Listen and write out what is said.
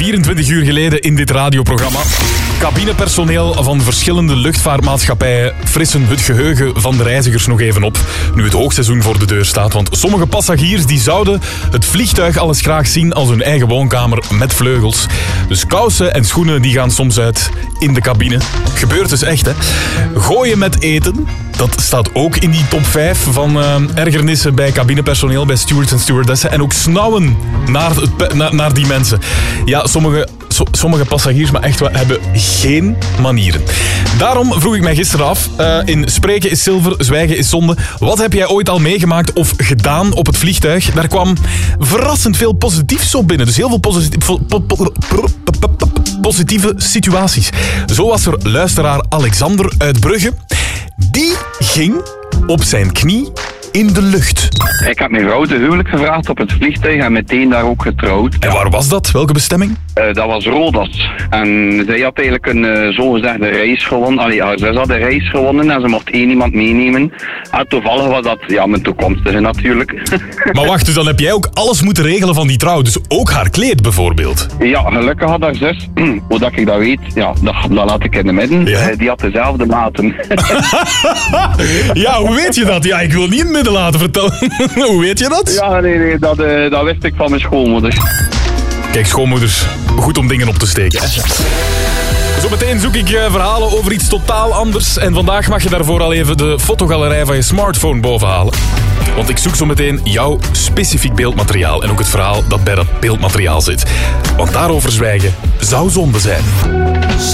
24 uur geleden in dit radioprogramma. Cabinepersoneel van verschillende luchtvaartmaatschappijen frissen het geheugen van de reizigers nog even op, nu het hoogseizoen voor de deur staat. Want sommige passagiers die zouden het vliegtuig al eens graag zien als hun eigen woonkamer met vleugels. Dus kousen en schoenen die gaan soms uit in de cabine. Gebeurt dus echt, hè. Gooien met eten, dat staat ook in die top 5 van ergernissen bij cabinepersoneel, bij stewards en stewardessen. En ook snauwen naar die mensen. Ja, sommige passagiers, maar echt, hebben geen manieren. Daarom vroeg ik mij gisteren af, in Spreken is zilver, zwijgen is zonde. Wat heb jij ooit al meegemaakt of gedaan op het vliegtuig? Daar kwam verrassend veel positiefs op binnen. Dus heel veel positieve situaties. Zo was er luisteraar Alexander uit Brugge. Die ging op zijn knie in de lucht. Ik heb mijn vrouw te huwelijk gevraagd op het vliegtuig en meteen daar ook getrouwd. En waar was dat? Welke bestemming? Dat was Rodas. En zij had eigenlijk een zogezegde reis gewonnen. Zij had een reis gewonnen en ze mocht 1 iemand meenemen. En toevallig was dat mijn toekomstige natuurlijk. Maar wacht, dus dan heb jij ook alles moeten regelen van die trouw. Dus ook haar kleed bijvoorbeeld? Ja, gelukkig had haar zus, hoe ik dat weet, ja, dat laat ik in de midden. Ja? Die had dezelfde maten. Ja, hoe weet je dat? Ja, ik wil niet in het midden laten vertellen. Hoe weet je dat? Ja, nee, dat wist ik van mijn schoonmoeder. Kijk, schoonmoeders, goed om dingen op te steken. Hè? Zometeen zoek ik verhalen over iets totaal anders. En vandaag mag je daarvoor al even de fotogalerij van je smartphone bovenhalen. Want ik zoek zometeen jouw specifiek beeldmateriaal. En ook het verhaal dat bij dat beeldmateriaal zit. Want daarover zwijgen zou zonde zijn.